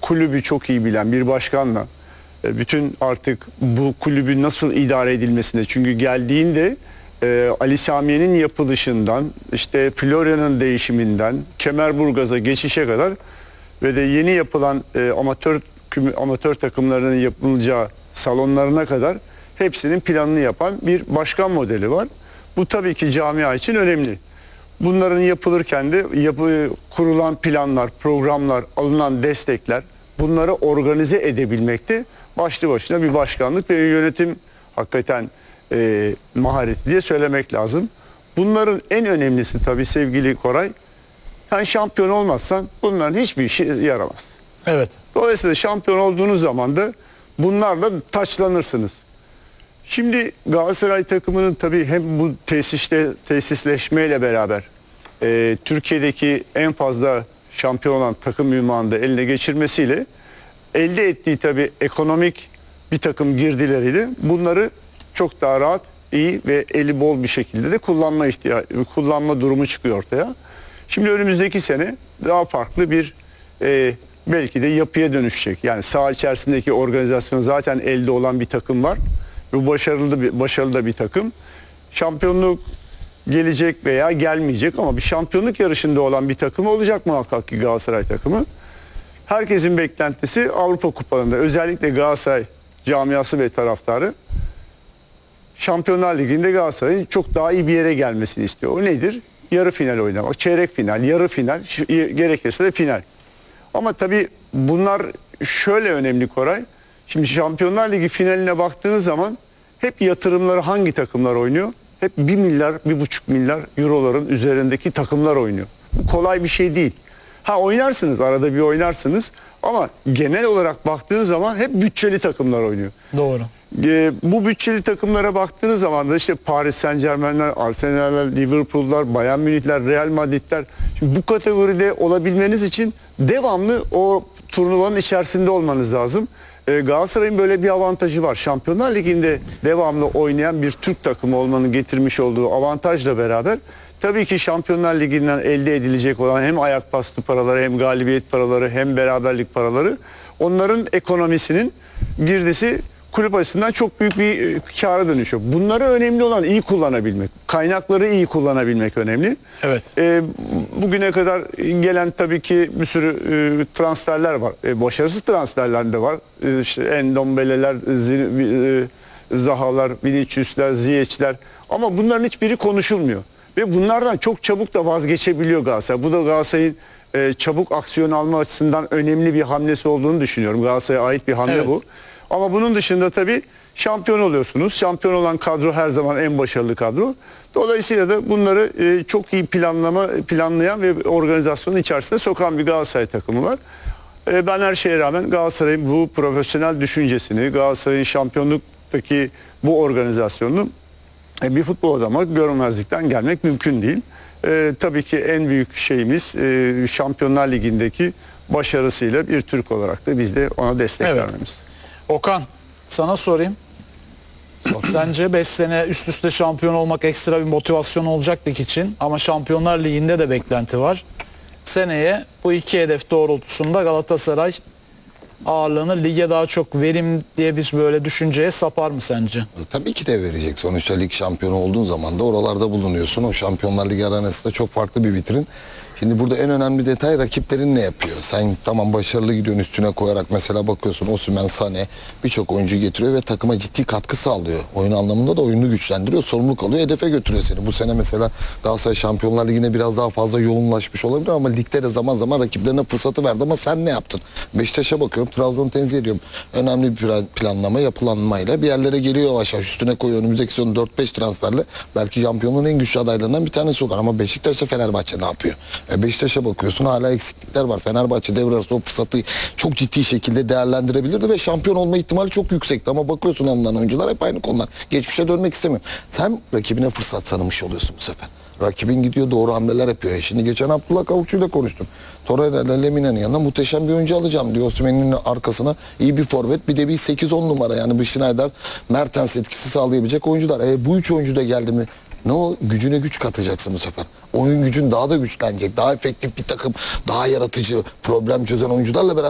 kulübü çok iyi bilen bir başkanla bütün artık bu kulübü nasıl idare edilmesine, çünkü geldiğinde Ali Samiye'nin yapılışından, işte Florya'nın değişiminden, Kemerburgaz'a geçişe kadar ve de yeni yapılan amatör takımlarının yapılacağı salonlarına kadar hepsinin planını yapan bir başkan modeli var. Bu tabii ki camia için önemli. Bunların yapılırken de kurulan planlar, programlar, alınan destekler, bunları organize edebilmekte başlı başına bir başkanlık ve yönetim hakikaten mahareti diye söylemek lazım. Bunların en önemlisi tabii sevgili Koray, sen şampiyon olmazsan bunların hiçbir işe yaramaz. Evet. Dolayısıyla şampiyon olduğunuz zaman da bunlarla taçlanırsınız. Şimdi Galatasaray takımının tabii hem bu tesisleşmeyle beraber Türkiye'deki en fazla şampiyon olan takım ünvanını da eline geçirmesiyle elde ettiği tabii ekonomik bir takım girdileriyle bunları çok daha rahat, iyi ve eli bol bir şekilde de kullanma durumu çıkıyor ortaya. Şimdi önümüzdeki sene daha farklı bir belki de yapıya dönüşecek. Yani saha içerisindeki organizasyon zaten elde olan bir takım var. Bu başarılı da bir takım. Şampiyonluk gelecek veya gelmeyecek ama bir şampiyonluk yarışında olan bir takım olacak muhakkak ki Galatasaray takımı. Herkesin beklentisi Avrupa Kupalarında, özellikle Galatasaray camiası ve taraftarı Şampiyonlar Ligi'nde Galatasaray'ın çok daha iyi bir yere gelmesini istiyor. O nedir? Yarı final oynamak, çeyrek final, yarı final, gerekirse de final. Ama tabii bunlar şöyle önemli Koray. Şimdi Şampiyonlar Ligi finaline baktığınız zaman hep yatırımları hangi takımlar oynuyor? Hep 1 milyar, 1,5 milyar euroların üzerindeki takımlar oynuyor. Bu kolay bir şey değil. Ha, oynarsınız, arada bir oynarsınız ama genel olarak baktığınız zaman hep bütçeli takımlar oynuyor. Doğru. Bu bütçeli takımlara baktığınız zaman da işte Paris Saint-Germain'ler, Arsenal'ler, Liverpool'lar, Bayern Münih'ler, Real Madrid'ler. Şimdi bu kategoride olabilmeniz için devamlı o turnuvanın içerisinde olmanız lazım. Galatasaray'ın böyle bir avantajı var. Şampiyonlar Ligi'nde devamlı oynayan bir Türk takımı olmanın getirmiş olduğu avantajla beraber tabii ki Şampiyonlar Ligi'nden elde edilecek olan hem ayak bastı paraları, hem galibiyet paraları, hem beraberlik paraları, onların ekonomisinin girdisi kulüp açısından çok büyük bir kâra dönüşüyor. Bunları önemli olan iyi kullanabilmek. Kaynakları iyi kullanabilmek önemli. Evet. Bugüne kadar gelen tabii ki bir sürü transferler var. Başarısız transferler de var. İşte Endombele'ler, Zahalar, Vinicius'ler, Ziyech'ler. Ama bunların hiçbiri konuşulmuyor. Ve bunlardan çok çabuk da vazgeçebiliyor Galatasaray. Bu da Galatasaray'ın çabuk aksiyon alma açısından önemli bir hamlesi olduğunu düşünüyorum. Galatasaray'a ait bir hamle bu. Ama bunun dışında tabii şampiyon oluyorsunuz. Şampiyon olan kadro her zaman en başarılı kadro. Dolayısıyla da bunları çok iyi planlayan ve organizasyonun içerisine sokan bir Galatasaray takımı var. Ben her şeye rağmen Galatasaray'ın bu profesyonel düşüncesini, Galatasaray'ın şampiyonluktaki bu organizasyonunu bir futbol adamı görmezlikten gelmek mümkün değil. Tabii ki en büyük şeyimiz Şampiyonlar Ligi'ndeki başarısıyla bir Türk olarak da biz de ona destek vermemiz. Okan, sana sorayım. Sence 5 sene üst üste şampiyon olmak ekstra bir motivasyon olacak lig için ama Şampiyonlar Ligi'nde de beklenti var. Seneye bu iki hedef doğrultusunda Galatasaray ağırlığını lige daha çok verim diye bir böyle düşünceye sapar mı sence? Tabii ki de verecek. Sonuçta lig şampiyonu olduğun zaman da oralarda bulunuyorsun. O Şampiyonlar Ligi arenası da çok farklı bir vitrin. Şimdi burada en önemli detay rakiplerin ne yapıyor? Sen tamam başarılı gidiyorsun, üstüne koyarak mesela bakıyorsun Osimhen, Sané birçok oyuncu getiriyor ve takıma ciddi katkı sağlıyor. Oyun anlamında da oyunu güçlendiriyor, sorumluluk alıyor, hedefe götürüyor seni. Bu sene mesela Galatasaray Şampiyonlar Ligi'ne biraz daha fazla yoğunlaşmış olabilir ama ligde de zaman zaman rakiplerine fırsatı verdi ama sen ne yaptın? Beşiktaş'a bakıyorum, Trabzon'u tenzih ediyorum. Önemli bir planlama, yapılanmayla bir yerlere geliyor yavaş yavaş. Üstüne koyuyor, önümüzdeki sezon 4-5 transferle belki şampiyonluğun en güçlü adaylarından bir tanesi olur ama Beşiktaş'ta Fenerbahçe ne yapıyor? Beşiktaş'a bakıyorsun hala eksiklikler var. Fenerbahçe devre arası o fırsatı çok ciddi şekilde değerlendirebilirdi ve şampiyon olma ihtimali çok yüksekti. Ama bakıyorsun alınan oyuncular hep aynı konular. Geçmişe dönmek istemiyorum. Sen rakibine fırsat tanımış oluyorsun bu sefer. Rakibin gidiyor doğru hamleler yapıyor. Şimdi geçen Abdullah Kavukçu ile konuştum. Torreira ile Lemina'nın yanına muhteşem bir oyuncu alacağım diyor. Osimhen'in arkasına iyi bir forvet bir de bir 8-10 numara yani bir Schneider, Mertens etkisi sağlayabilecek oyuncular. Bu üç oyuncu da geldi mi ne o gücüne güç katacaksın bu sefer. Oyun gücün daha da güçlenecek. Daha efektif bir takım, daha yaratıcı, problem çözen oyuncularla beraber